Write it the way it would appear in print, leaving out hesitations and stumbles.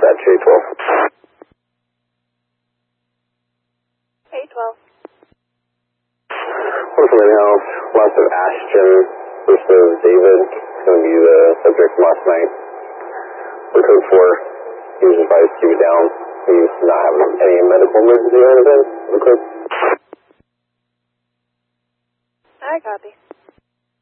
dispatch 812. 812. What's the house? Lots of Ashton versus David. It's going to be the subject from last night. For code 4, he was advised to keep it down. He's not having any medical emergency or anything. Okay. I copy.